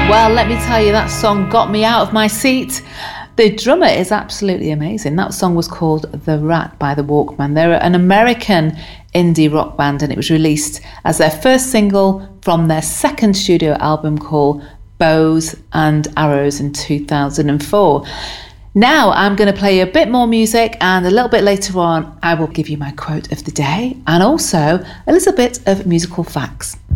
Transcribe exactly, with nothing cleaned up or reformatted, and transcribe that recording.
Well, let me tell you, that song got me out of my seat. The drummer is absolutely amazing. That song was called The Rat by The Walkmen. They're an American indie rock band, and it was released as their first single from their second studio album called Bows and Arrows in two thousand four. Now I'm going to play you a bit more music, and a little bit later on I will give you my quote of the day and also a little bit of musical facts.